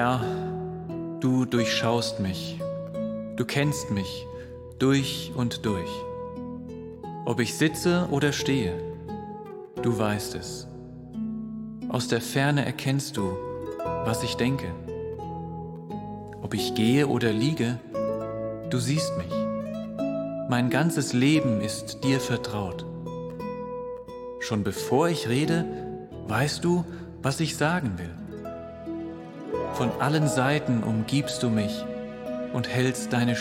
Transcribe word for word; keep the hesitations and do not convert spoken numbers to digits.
Herr, du durchschaust mich, du kennst mich durch und durch. Ob ich sitze oder stehe, du weißt es. Aus der Ferne erkennst du, was ich denke. Ob ich gehe oder liege, du siehst mich. Mein ganzes Leben ist dir vertraut. Schon bevor ich rede, weißt du, was ich sagen will. Von allen Seiten umgibst du mich und hältst deine